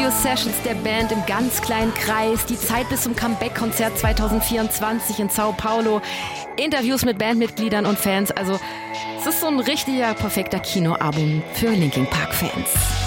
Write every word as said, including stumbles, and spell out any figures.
Studio-Sessions der Band im ganz kleinen Kreis, die Zeit bis zum Comeback-Konzert zwanzig vierundzwanzig in Sao Paulo, Interviews mit Bandmitgliedern und Fans. Also es ist so ein richtiger, perfekter Kinoalbum für Linkin Park-Fans.